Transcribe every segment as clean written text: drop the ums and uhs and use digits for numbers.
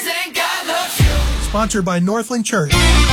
Sponsored by Northland Church.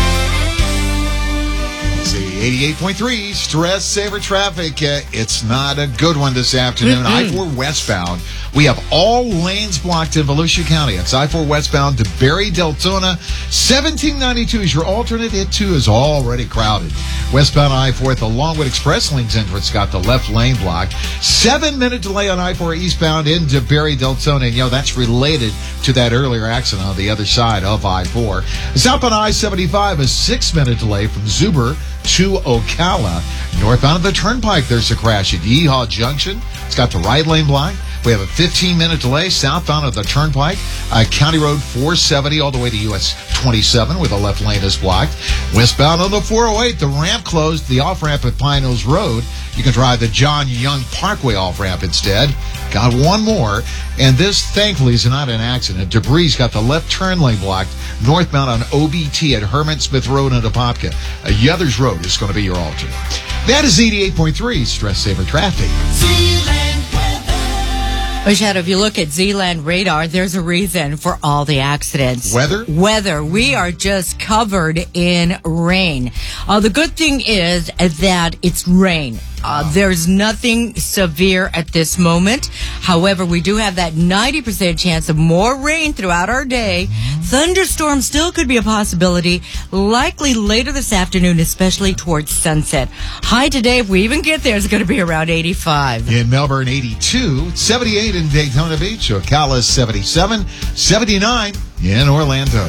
See, 88.3 Stress Saver Traffic. It's not a good one this afternoon. I-4 westbound. We have all lanes blocked in Volusia County. It's I-4 westbound to Barry, Deltona. 1792 is your alternate. It, too, is already crowded. Westbound I-4 at the Longwood Express Lanes entrance got the left lane blocked. 7-minute delay on I-4 eastbound into Barry, Deltona. And, that's related to that earlier accident on the other side of I-4. Southbound I-75, a 6-minute delay from Zuber to Ocala. Northbound of the Turnpike, there's a crash at Yeehaw Junction. It's got the right lane blocked. We have a 15-minute delay southbound of the Turnpike, County Road 470 all the way to US 27 where the left lane is blocked. Westbound on the 408, the ramp closed, the off-ramp at Pine Hills Road. You can try the John Young Parkway off-ramp instead. Got one more, and this, thankfully, is not an accident. Debris got the left turn lane blocked northbound on OBT at Herman Smith Road and Apopka. Yothers Road is going to be your alternate. That is 88.3 Stress Saver Traffic. Shadow, if you look at Zealand radar, there's a reason for all the accidents. Weather. We are just covered in rain. The good thing is that it's rain. There's nothing severe at this moment. However, we do have that 90% chance of more rain throughout our day. Thunderstorms still could be a possibility, likely later this afternoon, especially towards sunset. High today, if we even get there, is going to be around 85. In Melbourne, 82, 78 in Daytona Beach, Ocala 77, 79 in Orlando.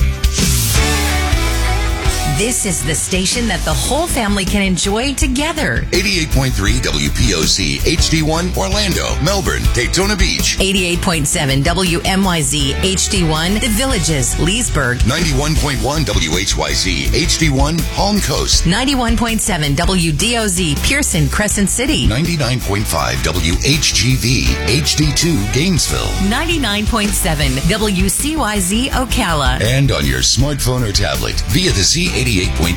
This is the station that the whole family can enjoy together. 88.3 WPOC, HD1, Orlando, Melbourne, Daytona Beach. 88.7 WMYZ, HD1, The Villages, Leesburg. 91.1 WHYZ, HD1, Palm Coast. 91.7 WDOZ, Pearson, Crescent City. 99.5 WHGV, HD2, Gainesville. 99.7 WCYZ, Ocala. And on your smartphone or tablet via the Z88.3